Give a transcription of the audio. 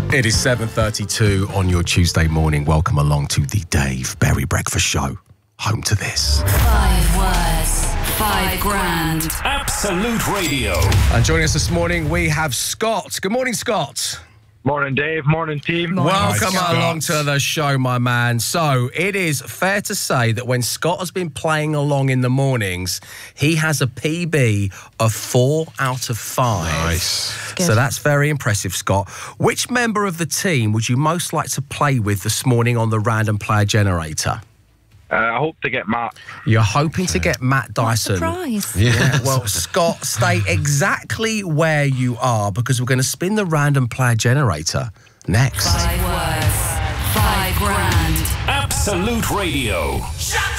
It is 7:32 on your Tuesday morning. Welcome along to the Dave Berry Breakfast Show. Home to this. 5 words, 5 grand. Absolute Radio. And joining us this morning, we have Scott. Good morning, Scott. Morning, Dave. Morning, team. Welcome along to the show, my man. So, it is fair to say that when Scott has been playing along in the mornings, he has a PB of 4 out of 5. Nice. So that's very impressive, Scott. Which member of the team would you most like to play with this morning on the Random Player Generator? I hope to get Matt. You're hoping to get Matt Dyson. Surprise. Yeah, well, Scott, stay exactly where you are because we're going to spin the Random Player Generator next. 5 words, 5 grand. Absolute Radio.